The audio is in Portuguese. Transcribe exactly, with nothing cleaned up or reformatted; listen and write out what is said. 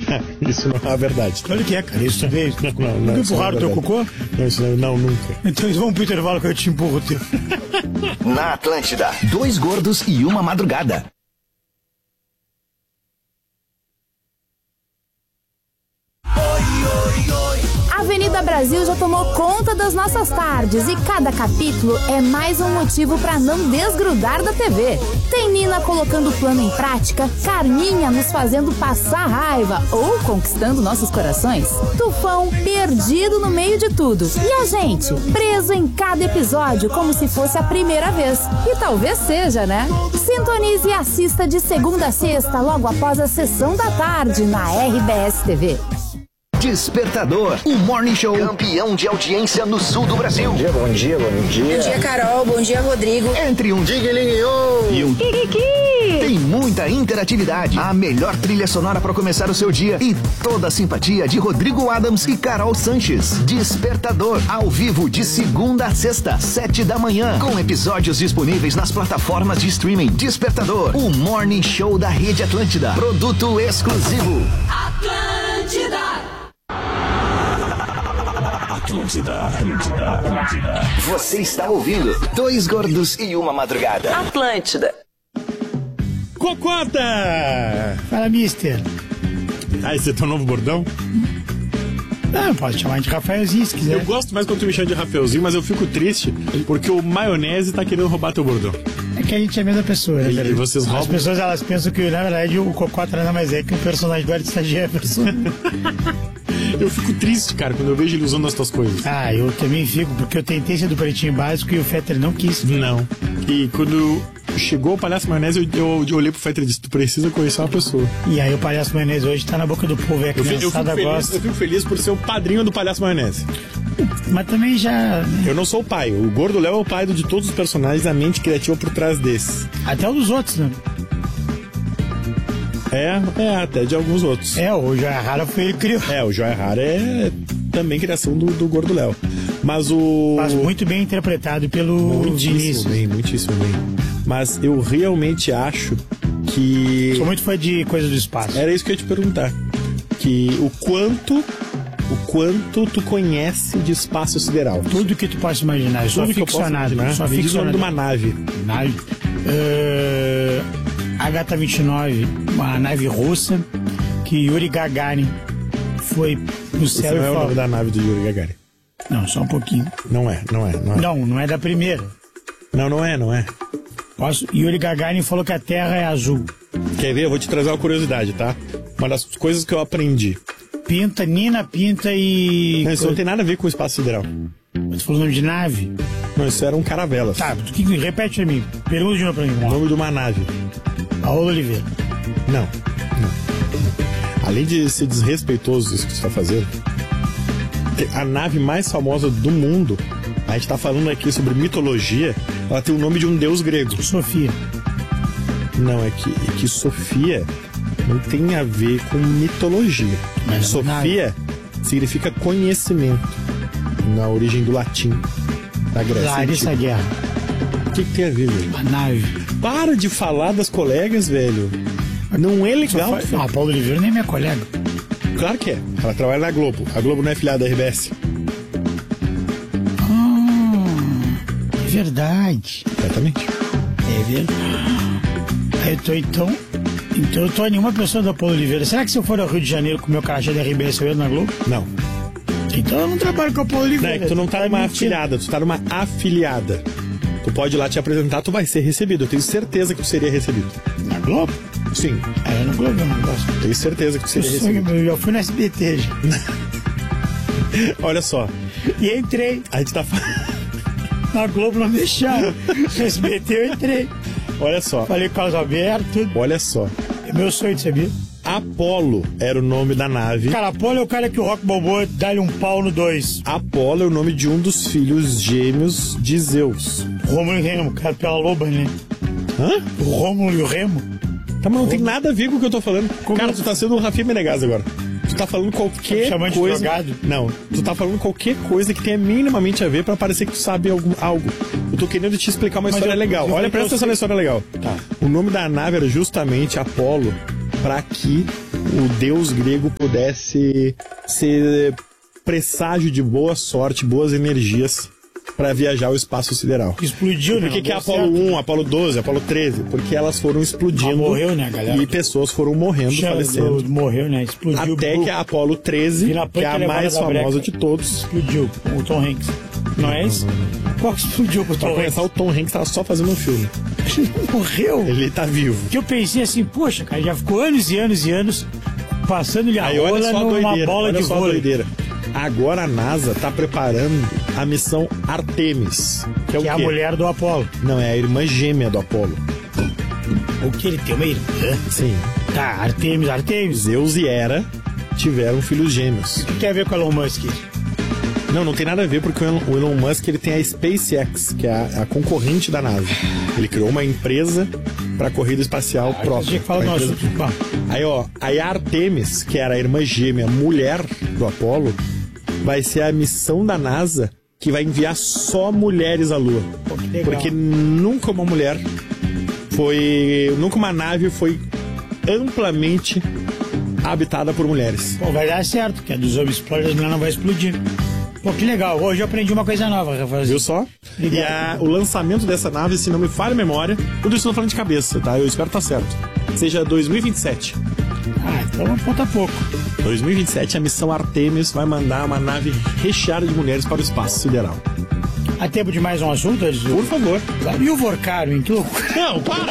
Isso não é a verdade. Claro que é, cara. Isso também. Não, não, não, Nunca isso não é empurraram o teu verdade. cocô? Não, isso não, não, nunca. Então eles vão pro intervalo que eu te empurro o teu. Na Atlântida, dois gordos e uma madrugada. Avenida Brasil já tomou conta das nossas tardes e cada capítulo é mais um motivo para não desgrudar da T V. Tem Nina colocando o plano em prática, Carminha nos fazendo passar raiva ou conquistando nossos corações, Tufão perdido no meio de tudo e a gente preso em cada episódio como se fosse a primeira vez. E talvez seja, né? Sintonize e assista de segunda a sexta logo após a sessão da tarde na R B S T V. Despertador, o Morning Show campeão de audiência no sul do Brasil. Bom dia, bom dia, bom dia. Bom dia, Carol. Bom dia, Rodrigo. Entre um Diguelinho e um Kikiki. Tem muita interatividade. A melhor trilha sonora para começar o seu dia e toda a simpatia de Rodrigo Adams e Carol Sanches. Despertador, ao vivo de segunda a sexta, sete da manhã, com episódios disponíveis nas plataformas de streaming. Despertador, o Morning Show da Rede Atlântida. Produto exclusivo. Atlântida. Atlântida, Atlântida, Atlântida. Você está ouvindo Dois Gordos e uma Madrugada. Atlântida. Cocota! Fala, mister. Ah, esse é teu novo bordão? Não, pode chamar de Rafaelzinho se quiser. Eu gosto mais quando tu me chama de Rafaelzinho, mas eu fico triste porque o maionese tá querendo roubar teu bordão. É que a gente é a mesma pessoa, né? E, e vocês roubam? As pessoas, elas pensam que, na verdade, o Cocota nada mais é que um personagem do Artista Jefferson. Eu fico triste, cara, quando eu vejo ele usando as tuas coisas. Ah, eu também fico, porque eu tentei ser do Pretinho Básico e o Fetter não quis. Não. E quando chegou o Palhaço Maionese, eu, eu, eu olhei pro Fetter e disse, tu precisa conhecer uma pessoa. E aí o Palhaço Maionese hoje tá na boca do povo, é a Eu, fi- eu, fico criançada feliz, gosta. eu fico feliz por ser o padrinho do Palhaço Maionese. Mas também já... Eu não sou o pai. O Gordo Léo é o pai de todos os personagens, a mente criativa por trás desses. Até o dos outros, né? É, é, até de alguns outros. É, o Joia Rara foi ele que criou. É, o Joia Rara é também criação do, do Gordo Léo. Mas o... Mas muito bem interpretado pelo Muitíssimo Diniz. bem, muitíssimo bem. Mas eu realmente acho que... Sou muito fã de Coisa do Espaço. Era isso que eu ia te perguntar. Que o quanto... O quanto tu conhece de espaço sideral. Tudo que tu possa imaginar. Eu sou Tudo que eu posso ficcionado. imaginar. Sou Me diz o nome ficcionado. de uma nave. Nave. Uh, H vinte e nove, uma nave russa, que Yuri Gagarin foi pro Esse céu não e é o falou... nome da nave do Yuri Gagarin. Não, só um pouquinho. Não é, não é, não é. Não, não é da primeira. Não, não é, não é. Posso... Yuri Gagarin falou que a Terra é azul. Quer ver? Eu vou te trazer uma curiosidade, tá? Uma das coisas que eu aprendi. Pinta, Nina Pinta e... Não, isso não tem nada a ver com o espaço sideral. Você falou o nome de nave? Não, isso eram caravelas. Tá, tu que... repete pra mim. Pergunta de novo pra mim. O nome de uma nave. Paulo Oliveira. Não, não. Além de ser desrespeitoso isso que você está fazendo, a nave mais famosa do mundo, a gente está falando aqui sobre mitologia, ela tem o nome de um deus grego. Sofia. Não, é que, é que Sofia não tem a ver com mitologia. Mas Sofia significa conhecimento, na origem do latim, da Grécia. Larissa Antiga. Guerra. O que, que tem a ver, velho? A nave. Para de falar das colegas, velho. Não é legal. Faz... Ah, Paulo Oliveira nem é minha colega. Claro que é. Ela trabalha na Globo. A Globo não é filiada da R B S. Ah, é verdade. Exatamente. É verdade. Aí eu tô então. Então eu tô em uma pessoa da Paulo Oliveira. Será que se eu for ao Rio de Janeiro com o meu crachá da R B S eu entro na Globo? Não. Então eu não trabalho com a Paulo Não, Oliveira. é que tu não tá numa afiliada, tu tá numa afiliada. Tu pode ir lá te apresentar, tu vai ser recebido. Eu tenho certeza que tu seria recebido. Na Globo? Sim. É, no Globo eu não gosto. Tenho certeza que tu seria Eu, sou, recebido. eu já fui no S B T já. Olha só. E entrei. A gente tá falando. Na Globo não deixaram. No S B T eu entrei. Olha só. Falei com o Carlos Alberto, tudo. Olha só. É meu sonho de saber. Apolo era o nome da nave. Cara, Apolo é o cara que o Rock Balboa dá-lhe um pau no dois. Apolo é o nome de um dos filhos gêmeos de Zeus. Rômulo e Remo, cara, pela loba, né? Hã? O Rômulo e o Remo. Tá, mas não tem nada a ver com o que eu tô falando. Como Cara, é? tu tá sendo um Rafinha Menegas agora. Tu tá falando qualquer Tá me chamando de coisa. drogado? Não, tu tá falando qualquer coisa que tenha minimamente a ver pra parecer que tu sabe algum, algo. Eu tô querendo te explicar uma Mas história eu- legal. eu- Olha, eu presta atenção sei. na história legal. Tá. O nome da nave era justamente Apolo, pra que o deus grego pudesse ser presságio de boa sorte, boas energias para viajar ao espaço sideral. Explodiu, né? Por que, que é Apolo um, Apolo doze, Apolo treze? Porque elas foram explodindo. Ah, morreu, né, galera? E pessoas foram morrendo, Já, falecendo. Morreu, né? Explodiu. Até que a Apolo treze, que é a mais famosa de todos, explodiu. O Tom Hanks. Não é isso? Qual que explodiu com o Tom Hanks? Pra Hanks? começar, o Tom Hanks tava só fazendo um filme. Ele morreu? Ele tá vivo. Que eu pensei assim, poxa, cara, já ficou anos e anos e anos passando-lhe a rola numa bola de vôlei. Agora a NASA tá preparando a missão Artemis. Que é, o que é a mulher do Apolo. Não, é a irmã gêmea do Apolo. O que ele tem uma irmã? Sim. Tá, Artemis, Artemis. Zeus e Hera tiveram filhos gêmeos. O que tem a ver com o Elon Musk? Não, não tem nada a ver, porque o Elon Musk ele tem a SpaceX, que é a, a concorrente da NASA. Ele criou uma empresa para corrida espacial ah, própria. Que fala do empresa... Aí, ó, aí a Artemis, que era a irmã gêmea mulher do Apolo, vai ser a missão da NASA que vai enviar só mulheres à Lua. Pô, porque nunca uma mulher foi... Nunca uma nave foi amplamente habitada por mulheres. Pô, vai dar certo, porque a dos homens explode, a mulher não vai explodir. Pô, que legal. Hoje eu aprendi uma coisa nova, Rafael. Viu só? Obrigado. E a, o lançamento dessa nave, se não me falha a memória, tudo isso eu tô falando de cabeça, tá? Eu espero estar certo. Seja dois mil e vinte e sete. Ah, então falta pouco. dois mil e vinte e sete, a missão Artemis vai mandar uma nave recheada de mulheres para o espaço sideral. Há tempo de mais um assunto? Por favor. E o Vorcaro, hein? Que loucura. Não, para!